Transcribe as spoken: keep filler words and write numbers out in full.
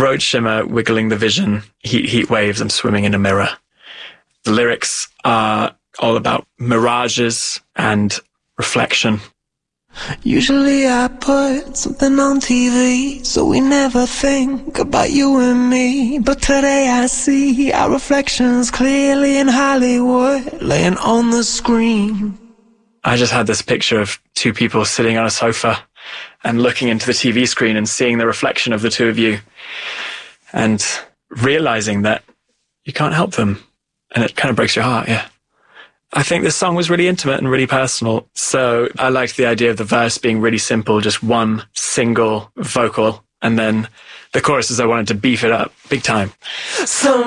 wrote Shimmer, wiggling the vision, heat, heat waves, I'm swimming in a mirror. The lyrics are all about mirages and reflection. Usually I put something on T V, so we never think about you and me. But today I see our reflections clearly in Hollywood, laying on the screen. I just had this picture of two people sitting on a sofa and looking into the T V screen and seeing the reflection of the two of you and realizing that you can't help them. And it kind of breaks your heart, yeah. I think this song was really intimate and really personal. So I liked the idea of the verse being really simple, just one single vocal. And then the choruses, I wanted to beef it up big time. So